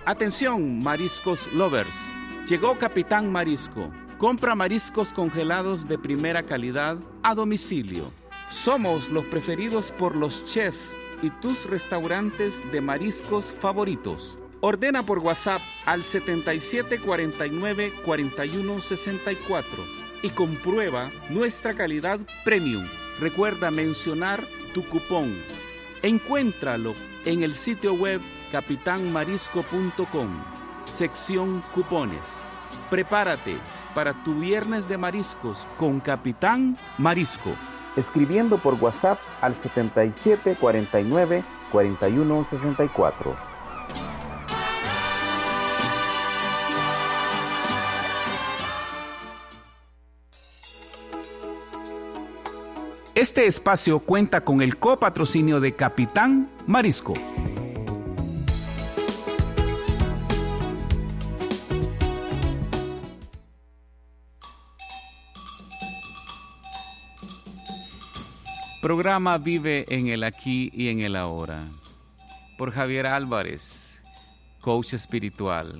Atención, mariscos lovers. Llegó Capitán Marisco. Compra mariscos congelados de primera calidad a domicilio. Somos los preferidos por los chefs y tus restaurantes de mariscos favoritos. Ordena por WhatsApp al 7749-4164 y comprueba nuestra calidad premium. Recuerda mencionar tu cupón. Encuéntralo en el sitio web capitanmarisco.com, sección cupones. Prepárate para tu viernes de mariscos con Capitán Marisco. Escribiendo por WhatsApp al 7749-4164. Este espacio cuenta con el copatrocinio de Capitán Marisco. Programa Vive en el Aquí y en el Ahora, por Javier Álvarez, coach espiritual.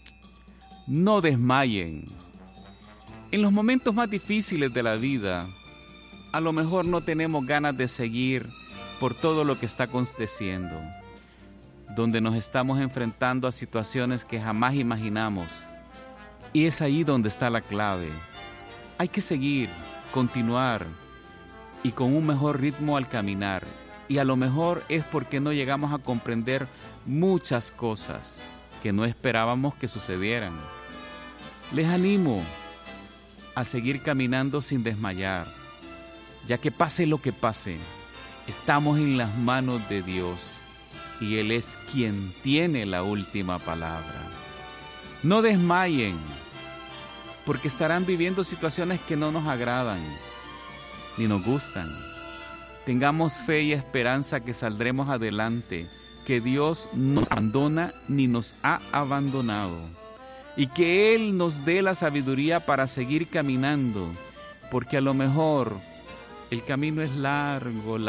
No desmayen. En los momentos más difíciles de la vida, a lo mejor no tenemos ganas de seguir por todo lo que está aconteciendo, donde nos estamos enfrentando a situaciones que jamás imaginamos. Y es ahí donde está la clave. Hay que seguir, continuar, y con un mejor ritmo al caminar. Y a lo mejor es porque no llegamos a comprender muchas cosas que no esperábamos que sucedieran. Les animo a seguir caminando sin desmayar, ya que pase lo que pase, estamos en las manos de Dios y Él es quien tiene la última palabra. No desmayen, porque estarán viviendo situaciones que no nos agradan ni nos gustan. Tengamos fe y esperanza que saldremos adelante, que Dios no nos abandona ni nos ha abandonado, y que Él nos dé la sabiduría para seguir caminando, porque a lo mejor el camino es largo,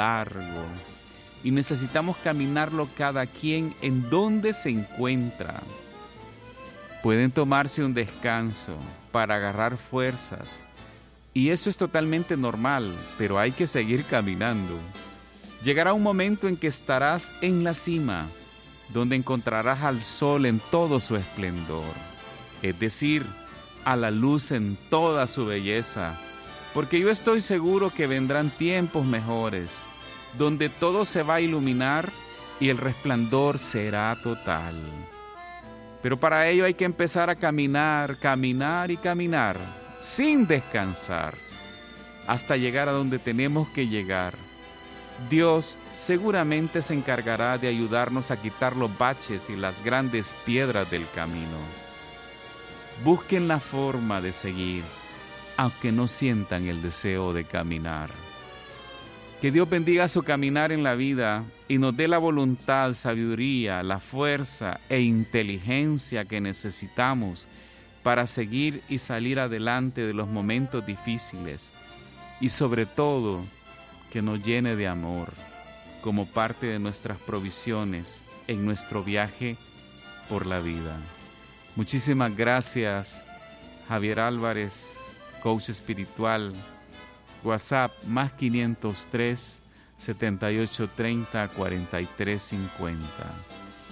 y necesitamos caminarlo cada quien en donde se encuentra. Pueden tomarse un descanso para agarrar fuerzas, y eso es totalmente normal, pero hay que seguir caminando. Llegará un momento en que estarás en la cima, donde encontrarás al sol en todo su esplendor, es decir, a la luz en toda su belleza, porque yo estoy seguro que vendrán tiempos mejores, donde todo se va a iluminar y el resplandor será total. Pero para ello hay que empezar a caminar, sin descansar, hasta llegar a donde tenemos que llegar. Dios seguramente se encargará de ayudarnos a quitar los baches y las grandes piedras del camino. Busquen la forma de seguir, aunque no sientan el deseo de caminar. Que Dios bendiga su caminar en la vida y nos dé la voluntad, sabiduría, la fuerza e inteligencia que necesitamos para seguir y salir adelante de los momentos difíciles, y sobre todo que nos llene de amor como parte de nuestras provisiones en nuestro viaje por la vida. Muchísimas gracias, Javier Álvarez, coach espiritual. WhatsApp más 503 7830 4350.